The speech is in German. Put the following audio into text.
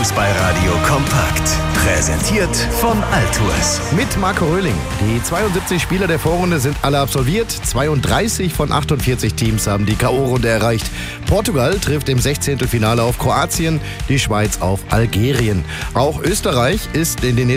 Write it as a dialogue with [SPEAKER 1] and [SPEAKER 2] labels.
[SPEAKER 1] Fußballradio kompakt. Präsentiert von Altours.
[SPEAKER 2] Mit Marco Röhling. Die 72 Spieler der Vorrunde sind alle absolviert. 32 von 48 Teams haben die K.O.-Runde erreicht. Portugal trifft im 16. Finale auf Kroatien, die Schweiz auf Algerien. Auch Österreich ist in den nächsten